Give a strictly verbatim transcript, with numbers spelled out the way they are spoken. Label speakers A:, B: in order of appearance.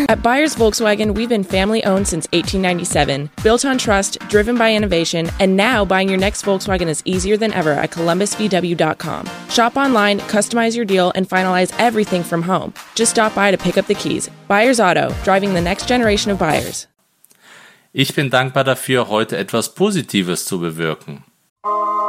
A: At Buyers Volkswagen, we've been family-owned since eighteen ninety-seven, built on trust, driven by innovation, and now buying your next Volkswagen is easier than ever at columbus v w dot com. Shop online, customize your deal, and finalize everything from home. Just stop by to pick up the keys. Buyers Auto, driving the next generation of buyers.
B: Ich bin dankbar dafür, heute etwas Positives zu bewirken.